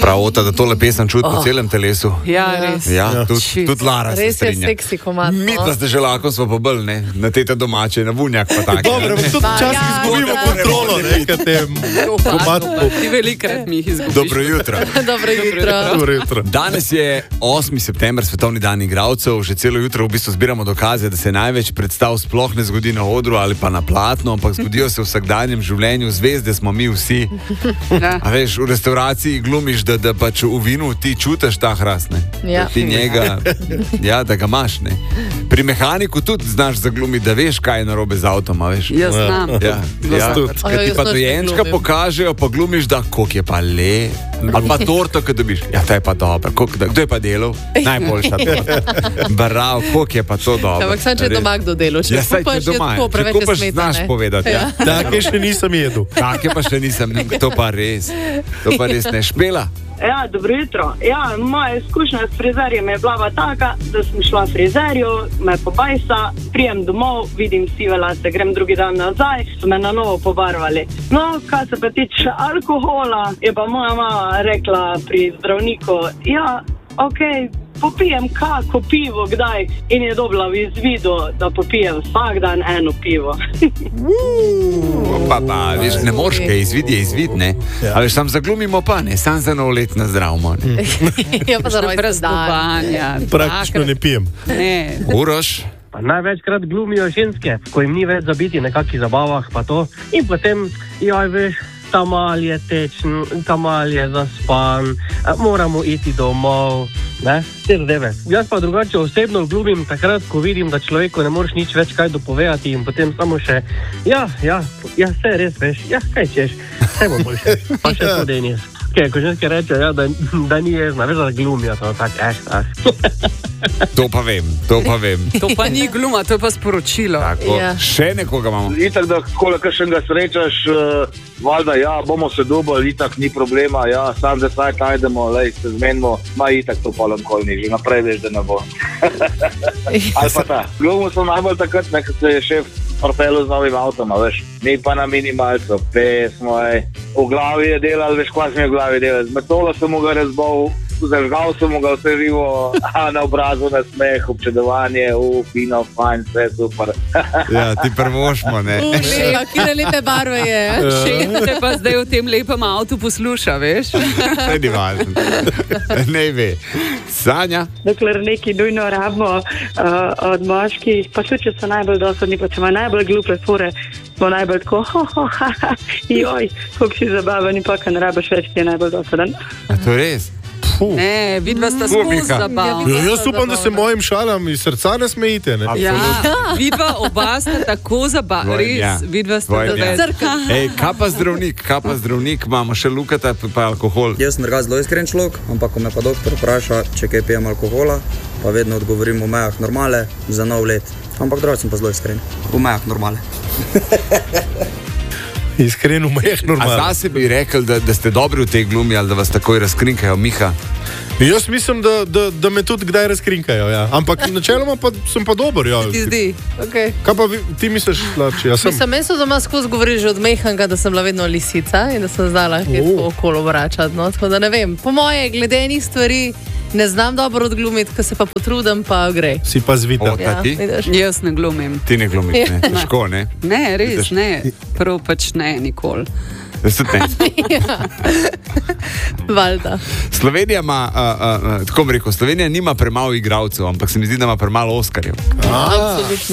Pravota, da tole pesem čuti po celem telesu. Ja, res. Ja, tudi Lara se strinja. Res je seksi komad. Mi pa ste že lahko smo pa bolj, ne? Na tete domače, na vunjak pa tako. Dobro, tudi včasih izgubimo kontrolo, tem komadku. Ti velikrat mi jih izgubiš. Dobro jutro. Dobro jutro. Danes je 8. september, svetovni dan igralcev. Že celo jutro v bistvu zbiramo dokaze, da se največ predstav sploh ne zgodi na odru ali pa na platnu, ampak zgodijo se v vsakdanjem življenju. Zvezde smo mi vsi. A veš, v restauraciji glumiš, da pač v vinu ti čutiš ta hrast, ne? Ja. Da ti njega, da ga imaš, ne? Pri mehaniku tudi znaš zaglumiti, da veš, kaj je narobe z avtom, a veš? Jaz znam. Ja. Kad ti pa dojenčka pokažejo, pa glumiš, da koliko je pa le, ali pa torto, kad dobiš. Ja, to je pa dobro. Kdo je pa delal? Najboljša torta. Bravo, koliko je pa to dobro. Ampak sam, če je doma kdo delal, če kupaš, je tako preveč smetane. Če kupaš, znaš povedati. Ja. Take še nisem jedel. Take pa še nisem, to pa res ne. Špela? Ja, dobro jutro. Ja, moja izkušnja s frizerjem je bila taka, da sem šla frizerju, me pobajsa, prijem domov, vidim sive lase, grem drugi dan nazaj, so me na novo pobarvali. No, kar se pa tiče alkohola, je pa moja mama rekla pri zdravniku, ja, okej, popijem kako pivo, kdaj, in je dobila v izvidu, da popijem vsak dan eno pivo. Pa, veš, ne moreš kaj, izvid je izvid, ne? Ja. Ali sam zaglumimo pa, ne? Sam za nov let nazdravimo, ne? Ja, pa za rojstni dan. Praktično ne pijem. Ne. Uroš? Pa največkrat glumijo ženske, ko jim ni več za biti na kakih zabavah, pa to. In potem, joj, veš, tamal je tečen, tamal je zaspan, moramo iti domov, ne, te zadeve. Jaz pa drugače osebno glumim takrat, ko vidim, da človeku ne moreš nič več kaj dopovedati in potem samo še, ja, vse res veš, ja, kaj češ, vse bo boljše, pa še to denis. Ko ženske reče, ja, da ni jezna, veš, da glumijo, to tako, To pa vem. To pa ni gluma, to je pa sporočilo. Tako, ja. Še nekoga imamo. Itak, da kakšnega srečaš, valjda, ja, bomo se dobili, itak ni problema, ja, sam za saj najdemo, lej, se zmenimo, ma itak to polom kolni, že naprej veš, da ne bo. Ali pa ta, glumo sem najbolj takrat, nekaj se je šef portelu z novim avtom, veš, mi pa na minimalcu, pesmo, v glavi je delal, veš, kva sem je v glavi delal, z metolo sem mu ga razbol, zažgal sem mu ga vse živo, na obrazu na smeh, občudovanje, fino, fajn, vse super. Ja, ti prvošmo, ne? Kire lepe barve je. Šef te pa zdaj v tem lepem avtu posluša, veš? Ne ni važno. Ne ve. Sanja? Dokler neki nujno rabimo od moških, pa tudi, če so najbolj dosadni, pa če ima najbolj glupe fore, smo najbolj tako, joj, koliko si zabaven in pa, kaj ne rabiš več, ki je najbolj dosaden. A to je res? Ne, vidva sta skozi zabavna. Ja, jaz upam, da se mojim šalam iz srca ne smejite, ne? Ja, vidva oba sta tako zabavna, res, vidva sta Crka. Ej, kaj pa zdravnik, imamo še Lukata, pa alkohol. Jaz sem drugače zelo iskren človek, ampak ko me pa doktor vpraša, če kaj pijem alkohola, pa vedno odgovorim v mejah normale za nov let. Ampak drugače sem pa zelo iskren, v mejah normale. Iskreno mejah normale. A zase bi rekel, da ste dobri v tej glumi ali da vas takoj razkrinkajo, Miha? Jaz mislim, da me tudi kdaj razkrinkajo, ja. Ampak načeloma pa sem pa dober, ja. Ti zdi, okej. Kaj pa ti misliš, Larči? Ja, Mislim, jaz sem doma skozi govoril že od mehanka, da sem bila vedno lisica in da sem znala hitko okolo vračati, no, tako da ne vem. Po moje, glede enih stvari, ne znam dobro odglumiti, ko se pa potrudim, pa gre. Si pa zvita. Ja, ti? Jaz ne glumim. Ti ne glumiš, ne? Težko, ne? Ne, res, ne. Prav pač ne, nikoli. Ja. Valjda. Slovenija ima, tako bi rekel, Slovenija nima premalo igralcev, ampak se mi zdi, da ima premalo Oskarjev. Absolutno.